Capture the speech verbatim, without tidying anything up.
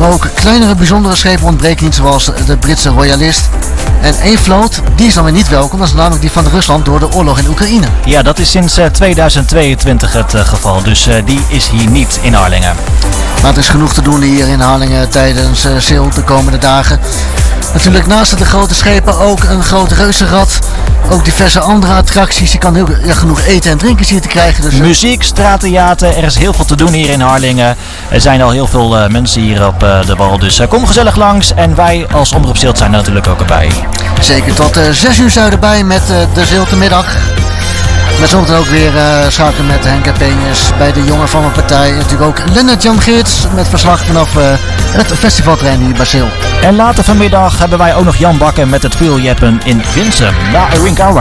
Maar ook kleinere bijzondere schepen ontbreken niet, zoals de Britse Royalist. En één vloot, die is dan weer niet welkom, dat is namelijk die van Rusland door de oorlog in Oekraïne. Ja, dat is sinds uh, tweeduizend tweeëntwintig het uh, geval, dus uh, die is hier niet in Harlingen. Maar het is genoeg te doen hier in Harlingen tijdens uh, Sail de komende dagen. Natuurlijk naast de grote schepen ook een groot reuzenrad. Ook diverse andere attracties. Je kan heel, ja, genoeg eten en drinken hier te krijgen. Dus, uh... Muziek, straattheater, er is heel veel te doen hier in Harlingen. Er zijn al heel veel uh, mensen hier op uh, de wal. Dus uh, kom gezellig langs en wij als Omroep Zilt zijn er natuurlijk ook erbij. Zeker tot uh, zes uur zijn we erbij met uh, de Ziltemiddag. Met zometeen ook weer uh, schakelen met Henk Peñas bij de jongen van mijn partij. En natuurlijk ook Lennart Jan Geerts met verslag vanaf uh, het festivalterrein hier bij Sail. En later vanmiddag hebben wij ook nog Jan Bakker met het wheeljappen in Winsum. Na Rinkawa.